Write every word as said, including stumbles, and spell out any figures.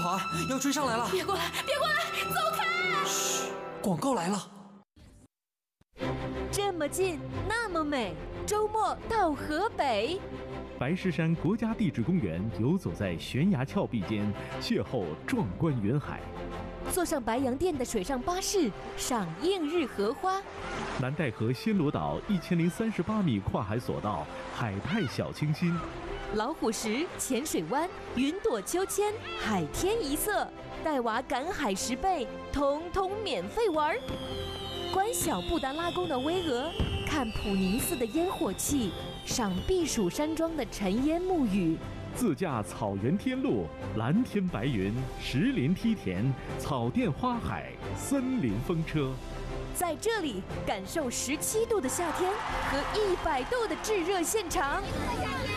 跑啊！要追上来了！ 别过来，别过来，走开！ 嘘，广告来了。 这么近，那么美，周末到河北。 白石山国家地质公园游走在悬崖峭壁间，邂逅壮观云海。 坐上白洋淀的水上巴士，赏映日荷花。 南戴河暹罗岛一千零三十八米跨海索道，海派小清新。 老虎石、浅水湾、云朵秋千、海天一色，带娃赶海十倍，通通免费玩。观小布达拉宫的巍峨，看普宁寺的烟火气，赏避暑山庄的尘烟沐雨。 自驾草原天路，蓝天白云，石林梯田，草甸花海，森林风车。 在这里感受十七度的夏天和一百度的炙热现场。